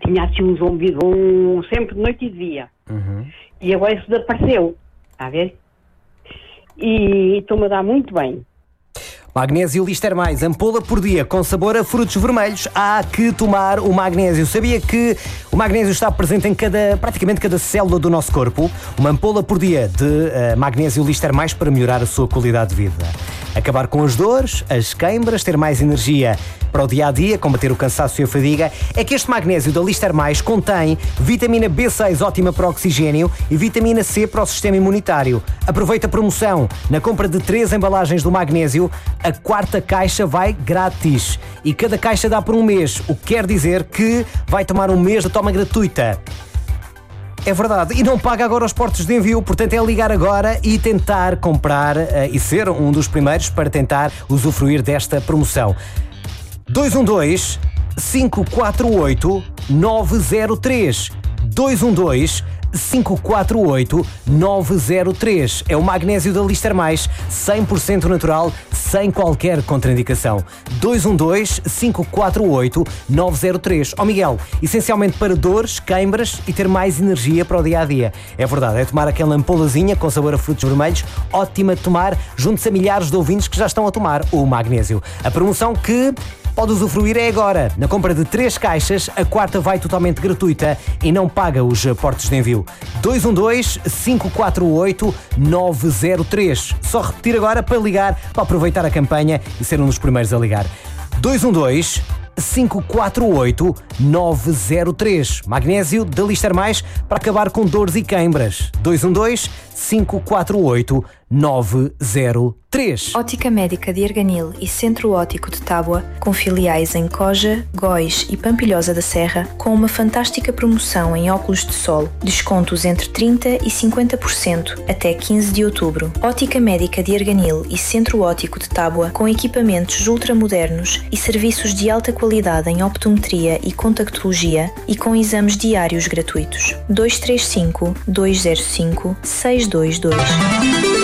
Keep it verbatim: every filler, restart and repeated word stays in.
tinha assim um zumbido um, sempre de noite e de dia. Uhum. E agora isso desapareceu, está a ver? E estou-me a dar muito bem. Magnésio Lister Mais, ampola por dia com sabor a frutos vermelhos. Há que tomar o magnésio. Sabia que o magnésio está presente em cada, praticamente cada célula do nosso corpo? Uma ampola por dia de uh, magnésio Lister Mais para melhorar a sua qualidade de vida. Acabar com as dores, as queimbras, ter mais energia para o dia-a-dia, combater o cansaço e a fadiga. É que este magnésio da Lister Mais contém vitamina B seis, ótima para o oxigênio, e vitamina C para o sistema imunitário. Aproveita a promoção. Na compra de três embalagens do magnésio, a quarta caixa vai grátis. E cada caixa dá por um mês, o que quer dizer que vai tomar um mês de toma gratuita. É verdade, e não paga agora os portos de envio, portanto é ligar agora e tentar comprar uh, e ser um dos primeiros para tentar usufruir desta promoção. dois um dois, cinco quatro oito, nove zero três dois um dois, cinco quatro oito, nove zero três. É o magnésio da Lister Mais, cem por cento natural, sem qualquer contraindicação. dois um dois, cinco quatro oito, nove zero três. Ó Miguel, essencialmente para dores, queimbras e ter mais energia para o dia-a-dia. É verdade, é tomar aquela ampolazinha com sabor a frutos vermelhos, ótima de tomar, junto-se a milhares de ouvintes que já estão a tomar o magnésio. A promoção que pode usufruir é agora. Na compra de três caixas, a quarta vai totalmente gratuita e não paga os portos de envio. dois um dois, cinco quatro oito, nove zero três. Só repetir agora para ligar, para aproveitar a campanha e ser um dos primeiros a ligar. dois um dois, cinco quatro oito, nove zero três. Magnésio da Lister Mais para acabar com dores e queimbras. dois um dois, cinco quatro oito, nove zero três. Ótica Médica de Arganil e Centro Óptico de Tábua, com filiais em Coja, Góis e Pampilhosa da Serra, com uma fantástica promoção em óculos de sol. Descontos entre trinta por cento e cinquenta por cento até quinze de outubro. Ótica Médica de Arganil e Centro Óptico de Tábua, com equipamentos ultramodernos e serviços de alta qualidade em optometria e contactologia e com exames diários gratuitos. dois três cinco, dois zero cinco, seis dois dois.